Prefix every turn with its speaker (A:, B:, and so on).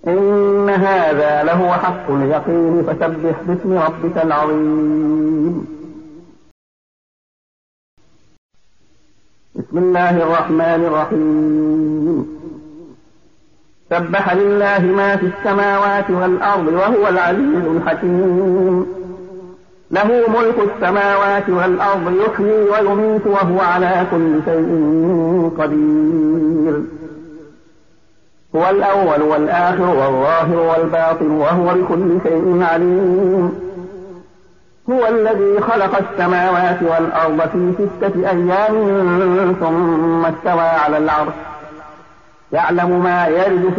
A: إن هذا لهو حق اليقين فسبح باسم ربك العظيم. بسم الله الرحمن الرحيم. سبح لله ما في السماوات والأرض وهو العزيز الحكيم. له ملك السماوات والأرض يحيي ويميت وهو على كل شيء قدير. هو الأول والآخر والظاهر والباطن وهو بكل شيء عليم. هو الذي خلق السماوات والأرض في 6 أيام ثم استوى على العرش يعلم ما يلج في